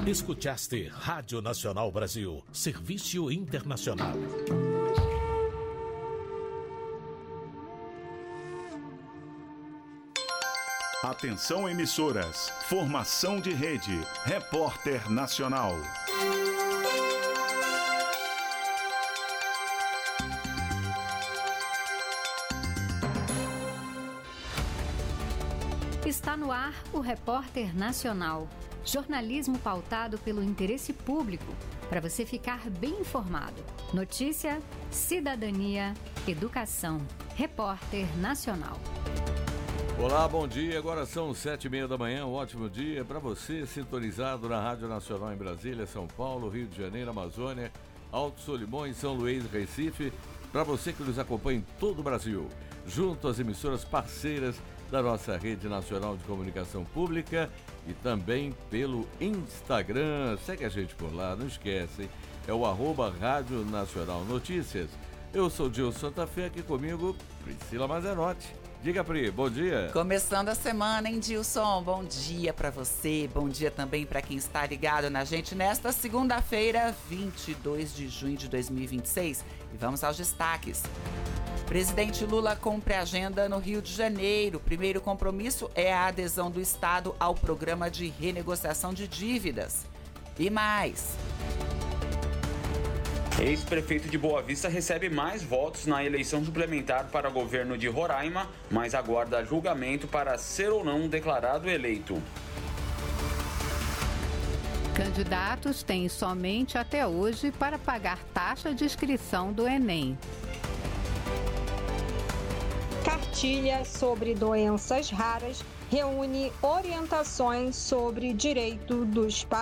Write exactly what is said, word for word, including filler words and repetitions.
Escutaste Rádio Nacional Brasil, Serviço Internacional. Atenção emissoras, formação de rede, Repórter Nacional. Está no ar o Repórter Nacional, jornalismo pautado pelo interesse público, para você ficar bem informado. Notícia, cidadania, educação. Repórter Nacional. Olá, bom dia. Agora são sete e meia da manhã. Um ótimo dia para você, sintonizado na Rádio Nacional em Brasília, São Paulo, Rio de Janeiro, Amazônia, Alto Solimões, São Luís, Recife. Para você que nos acompanha em todo o Brasil, junto às emissoras parceiras da nossa Rede Nacional de Comunicação Pública e também pelo Instagram. Segue a gente por lá, não esquece. É o arroba Rádio Nacional Notícias. Eu sou Dilson Santa Fé, aqui comigo, Priscila Mazenotti. Diga, Pri, bom dia. Começando a semana, hein, Dilson? Bom dia pra você, bom dia também pra quem está ligado na gente nesta segunda-feira, vinte e dois de junho de dois mil e vinte e seis. E vamos aos destaques. Presidente Lula cumpre a agenda no Rio de Janeiro. O primeiro compromisso é a adesão do Estado ao programa de renegociação de dívidas. E mais... Ex-prefeito de Boa Vista recebe mais votos na eleição suplementar para governo de Roraima, mas aguarda julgamento para ser ou não declarado eleito. Candidatos têm somente até hoje para pagar taxa de inscrição do Enem. Cartilha sobre doenças raras reúne orientações sobre direito dos pacientes.